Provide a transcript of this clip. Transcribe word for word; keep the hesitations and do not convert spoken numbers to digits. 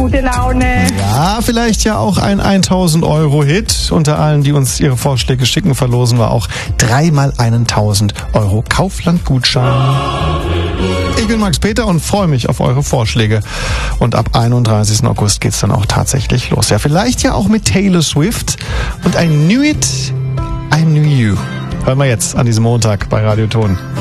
gute Laune. Ja, vielleicht ja auch ein tausend Euro Hit. Unter allen, die uns ihre Vorschläge schicken, verlosen wir auch dreimal einen tausend Euro Kaufland-Gutschein. Ich bin Max Peter und freue mich auf eure Vorschläge. Und ab einunddreißigsten August geht's dann auch tatsächlich los. Ja, vielleicht ja auch mit Taylor Swift und I Knew It, I Knew You. Hören wir jetzt an diesem Montag bei Radio Ton.